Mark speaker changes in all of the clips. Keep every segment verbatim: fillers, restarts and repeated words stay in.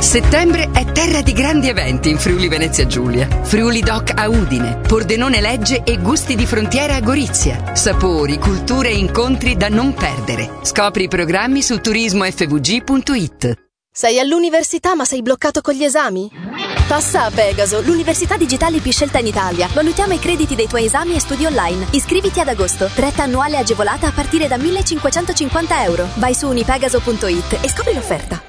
Speaker 1: Settembre è terra di grandi eventi in Friuli Venezia Giulia. Friuli Doc a Udine, Pordenone Legge e Gusti di Frontiera a Gorizia. Sapori, culture e incontri da non perdere. Scopri i programmi su turismo f v g punto i t.
Speaker 2: Sei all'università ma sei bloccato con gli esami? Passa a Pegaso, l'università digitale più scelta in Italia. Valutiamo i crediti dei tuoi esami e studi online. Iscriviti ad agosto. Retta annuale agevolata a partire da millecinquecentocinquanta euro. Vai su unipegaso punto i t e scopri l'offerta.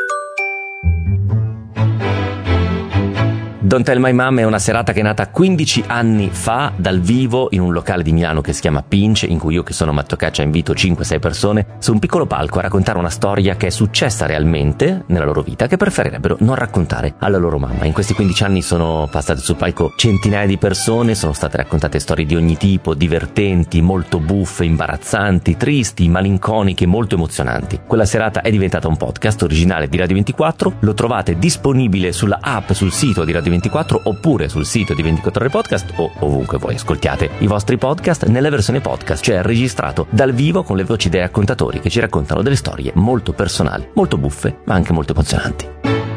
Speaker 3: Don't Tell My Mom è una serata che è nata quindici anni fa dal vivo in un locale di Milano che si chiama Pinch, in cui io, che sono Matto Caccia, invito cinque sei persone su un piccolo palco a raccontare una storia che è successa realmente nella loro vita, che preferirebbero non raccontare alla loro mamma. In questi quindici anni sono passate sul palco centinaia di persone, sono state raccontate storie di ogni tipo, divertenti, molto buffe, imbarazzanti, tristi, malinconiche, molto emozionanti. Quella serata è diventata un podcast originale di Radio ventiquattro, lo trovate disponibile sulla app, sul sito di Radio ventiquattro oppure sul sito di ventiquattro ore podcast o ovunque voi ascoltiate i vostri podcast nella versione podcast, cioè registrato dal vivo con le voci dei raccontatori che ci raccontano delle storie molto personali, molto buffe ma anche molto emozionanti.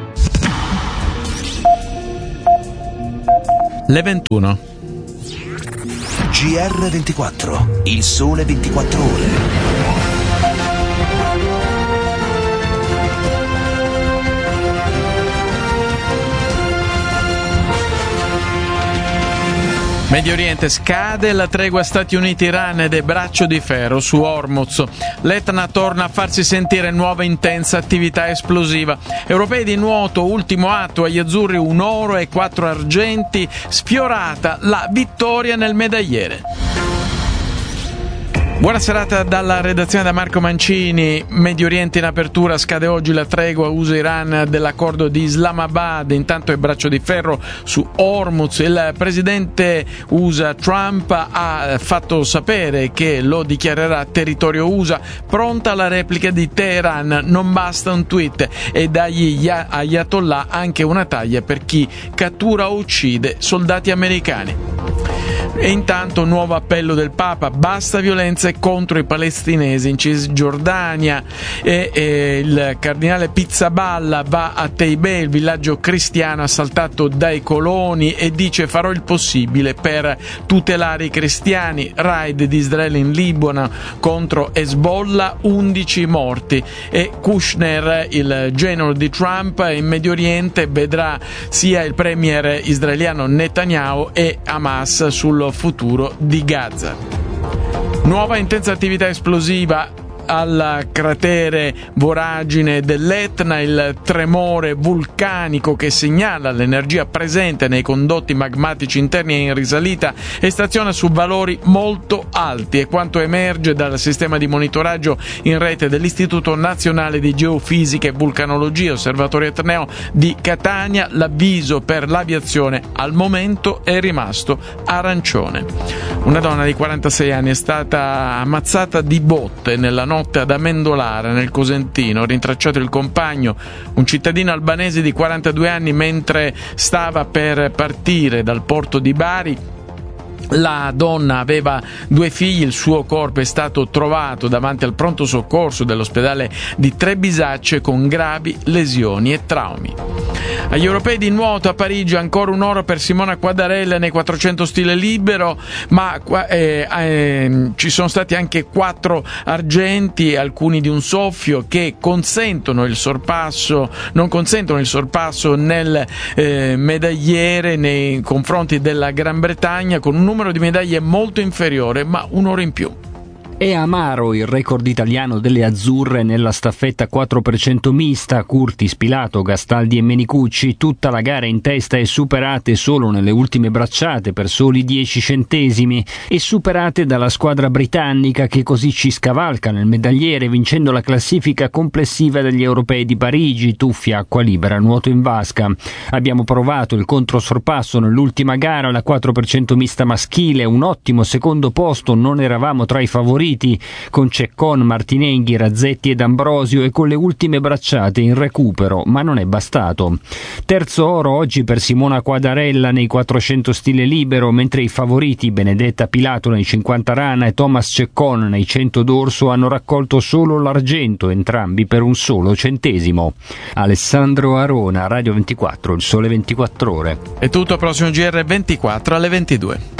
Speaker 4: Le ventuno.
Speaker 5: G R ventiquattro, il sole ventiquattro ore.
Speaker 4: Medio Oriente, scade la tregua Stati Uniti-Iran ed è braccio di ferro su Hormuz. L'Etna torna a farsi sentire, nuova intensa attività esplosiva. Europei di nuoto, ultimo atto, agli azzurri un oro e quattro argenti, sfiorata la vittoria nel medagliere. Buona serata dalla redazione da Marco Mancini. Medio Oriente in apertura, scade oggi la tregua U S A-Iran dell'accordo di Islamabad, intanto è braccio di ferro su Hormuz. Il presidente U S A Trump ha fatto sapere che lo dichiarerà territorio U S A, pronta la replica di Teheran, non basta un tweet, e dagli ayatollah anche una taglia per chi cattura o uccide soldati americani. E intanto nuovo appello del Papa, basta violenze contro i palestinesi in Cisgiordania, e, e il cardinale Pizzaballa va a Teibè, il villaggio cristiano assaltato dai coloni, e dice: farò il possibile per tutelare i cristiani. Raid di Israele in Libano contro Hezbollah, undici morti. E Kushner, il genero di Trump, in Medio Oriente vedrà sia il premier israeliano Netanyahu e Hamas sul futuro di Gaza. Nuova intensa attività esplosiva al cratere voragine dell'Etna, il tremore vulcanico che segnala l'energia presente nei condotti magmatici interni è in risalita e staziona su valori molto alti, e quanto emerge dal sistema di monitoraggio in rete dell'Istituto Nazionale di Geofisica e Vulcanologia, Osservatorio Etneo di Catania, l'avviso per l'aviazione al momento è rimasto arancione. Una donna di quarantasei anni è stata ammazzata di botte nella notte ad Amendolara, nel Cosentino. Rintracciato il compagno, un cittadino albanese di quarantadue anni, mentre stava per partire dal porto di Bari. La donna aveva due figli, il suo corpo è stato trovato davanti al pronto soccorso dell'ospedale di Trebisacce con gravi lesioni e traumi. Agli europei di nuoto a Parigi ancora un oro per Simona Quadarella nei quattrocento stile libero, ma eh, eh, ci sono stati anche quattro argenti, alcuni di un soffio, che consentono il sorpasso, non consentono il sorpasso nel eh, medagliere nei confronti della Gran Bretagna, con un numero di medaglie molto inferiore, ma un oro in più.
Speaker 6: È amaro il record italiano delle azzurre nella staffetta quattro per cento mista. Curtis, Pilato, Gastaldi e Menicucci, tutta la gara in testa e superate solo nelle ultime bracciate per soli dieci centesimi, e superate dalla squadra britannica, che così ci scavalca nel medagliere vincendo la classifica complessiva degli europei di Parigi, tuffi, acqua libera, nuoto in vasca. Abbiamo provato il controsorpasso nell'ultima gara, la quattro per cento mista maschile, un ottimo secondo posto, non eravamo tra i favoriti, favoriti, con Ceccon, Martinenghi, Razzetti ed Ambrosio, e con le ultime bracciate in recupero, ma non è bastato. Terzo oro oggi per Simona Quadarella nei quattrocento stile libero, mentre i favoriti Benedetta Pilato nei cinquanta rana e Thomas Ceccon nei cento d'orso hanno raccolto solo l'argento, entrambi per un solo centesimo. Alessandro Arona, Radio ventiquattro, Il Sole ventiquattro Ore.
Speaker 4: È tutto, prossimo G R ventiquattro alle ventidue.